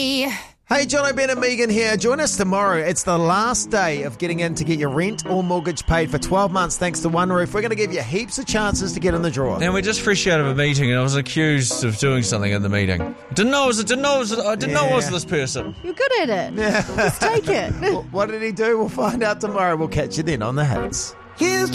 Hey, John Ben and Megan here. Join us tomorrow. It's the last day of getting in to get your rent or mortgage paid for 12 months thanks to One Roof. We're going to give you heaps of chances to get in the draw. And we're just fresh out of a meeting, and I was accused of doing something in the meeting. I didn't know it was this person. You're good at it. Yeah. Just take it. What did he do? We'll find out tomorrow. We'll catch you then on The Hits.